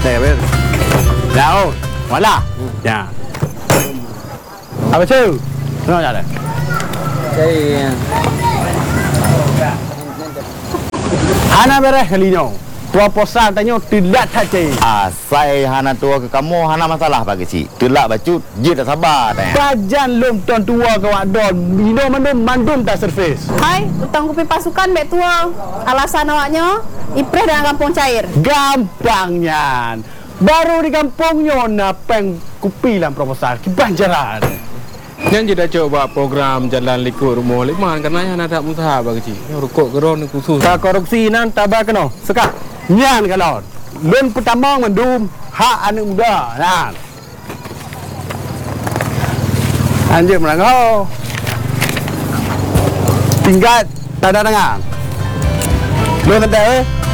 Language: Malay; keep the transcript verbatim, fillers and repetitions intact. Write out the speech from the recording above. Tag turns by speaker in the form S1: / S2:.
S1: Deh, dah, wala. Ya. Apa tu? Kenapa jadi?
S2: Jadi
S1: Hana beres kali ni. Proposal tanya tidak saja.
S3: Ah, saya hana tua ke kamu hana masalah bagi si. Telak bacut, je tak sabar tanya.
S1: Kajan lom tuan tua ke wadon. Minum mandum mandum tak servis.
S4: Hai, utang kopi pasukan mek tua. Alasan awaknya ipres dengan kampung cair.
S1: Gampangnya. Baru di kampungnya napeng kupi dalam proposal ke Banjaran.
S2: Yang tidak coba program jalan likur rumah liman karena yang ada usaha bagi cik. Yang rukuk geron khusus.
S1: Tak korupsi nan tabah kena. Sekak. Nyan kalau. Lun pertama mendum hak anak muda. Nah. Anjir melangau. Tinggal tanda tangan. Lun kata eh.